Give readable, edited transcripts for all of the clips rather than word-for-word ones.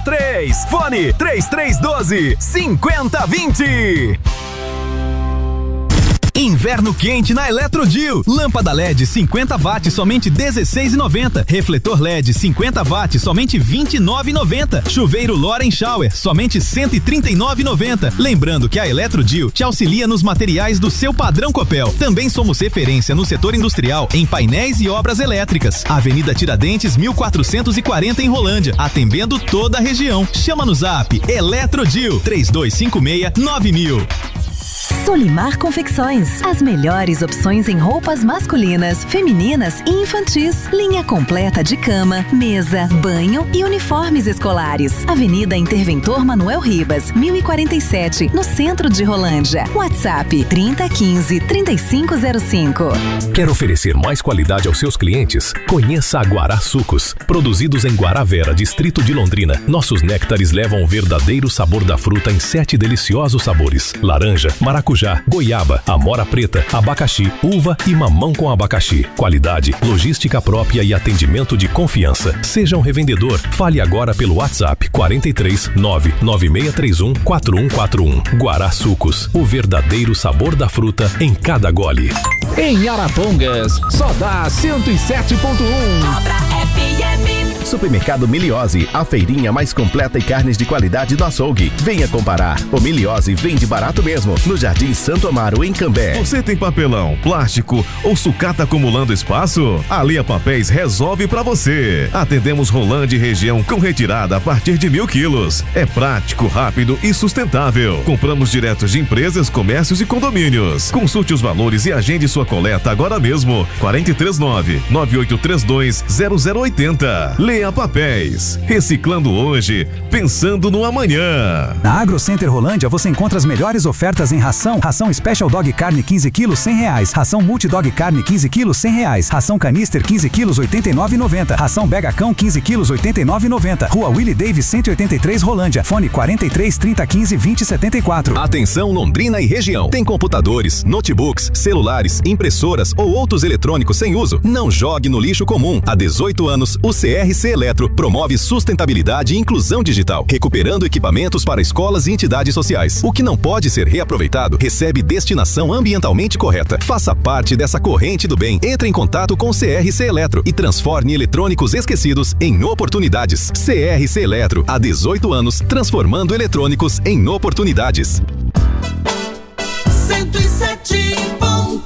33. Fone 3312-5020. Inverno quente na Eletrodio. Lâmpada LED 50 watts, somente R$16,90. Refletor LED 50 watts, somente R$29,90. Chuveiro Loren Shower, somente R$139,90. Lembrando que a Eletrodio te auxilia nos materiais do seu padrão Copel. Também somos referência no setor industrial em painéis e obras elétricas. Avenida Tiradentes, 1440 em Rolândia, atendendo toda a região. Chama no Zap Eletrodio 3256-9000. Solimar Confecções, as melhores opções em roupas masculinas, femininas e infantis. Linha completa de cama, mesa, banho e uniformes escolares. Avenida Interventor Manuel Ribas, 1047, no centro de Rolândia. WhatsApp 3015-3505. Quer oferecer mais qualidade aos seus clientes? Conheça a Guará Sucos. Produzidos em Guaravera, distrito de Londrina, nossos néctares levam o verdadeiro sabor da fruta em 7 deliciosos sabores: laranja, maracujá, goiaba, amora preta, abacaxi, uva e mamão com abacaxi. Qualidade, logística própria e atendimento de confiança. Seja um revendedor. Fale agora pelo WhatsApp 43 99631 4141. Guará Sucos, o verdadeiro sabor da fruta em cada gole. Em Arapongas, só dá 107.1. Supermercado Miliose, a feirinha mais completa em carnes de qualidade do açougue. Venha comparar. O Miliose vende barato mesmo, no Jardim Santo Amaro, em Cambé. Você tem papelão, plástico ou sucata acumulando espaço? A Lia Papéis resolve pra você. Atendemos Rolândia e região com retirada a partir de 1.000 quilos. É prático, rápido e sustentável. Compramos diretos de empresas, comércios e condomínios. Consulte os valores e agende sua coleta agora mesmo. 439-9832-0080. Lia Papéis. Reciclando hoje, pensando no amanhã. Na Agro Center Rolândia você encontra as melhores ofertas em ração Special Dog Carne 15 kg R$100. Ração Multi Dog Carne 15 kg R$100. Ração Canister 15 kg R$89,90. Ração Begacão 15 kg R$89,90. Rua Willie Davis 183 Rolândia. Fone 43 3015 2074. Atenção Londrina e região. Tem computadores, notebooks, celulares, impressoras ou outros eletrônicos sem uso? Não jogue no lixo comum. Há 18 anos, o CRC Eletro promove sustentabilidade e inclusão digital, recuperando equipamentos para escolas e entidades sociais. O que não pode ser reaproveitado recebe destinação ambientalmente correta. Faça parte dessa corrente do bem. Entre em contato com o CRC Eletro e transforme eletrônicos esquecidos em oportunidades. CRC Eletro, há 18 anos, transformando eletrônicos em oportunidades. 107.1.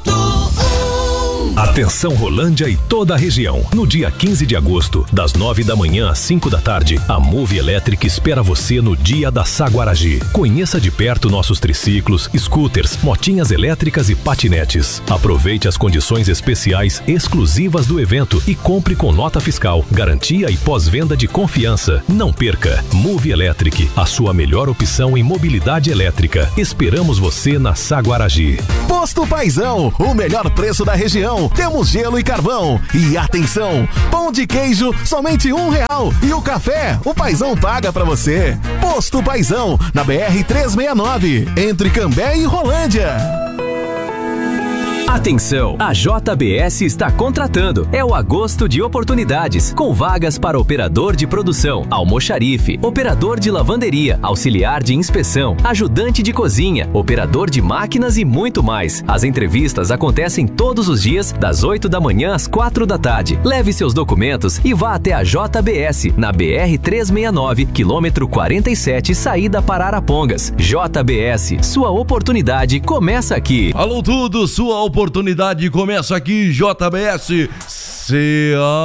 Atenção Rolândia e toda a região. No dia 15 de agosto, das 9 da manhã às 5 da tarde, a Move Electric espera você no Dia da Saguaragi. Conheça de perto nossos triciclos, scooters, motinhas elétricas e patinetes. Aproveite as condições especiais exclusivas do evento e compre com nota fiscal, garantia e pós-venda de confiança. Não perca. Move Electric, a sua melhor opção em mobilidade elétrica. Esperamos você na Saguaragi. Posto Paizão, o melhor preço da região. Temos gelo e carvão. E atenção, pão de queijo somente R$1. E o café, o Paizão paga pra você. Posto Paizão, na BR-369, entre Cambé e Rolândia. Atenção, a JBS está contratando. É o agosto de oportunidades, com vagas para operador de produção, almoxarife, operador de lavanderia, auxiliar de inspeção, ajudante de cozinha, operador de máquinas e muito mais. As entrevistas acontecem todos os dias, das 8 da manhã às 4 da tarde. Leve seus documentos e vá até a JBS, na BR-369, quilômetro 47, saída para Arapongas. JBS, sua oportunidade começa aqui. Alô tudo, sua oportunidade começa aqui, JBS.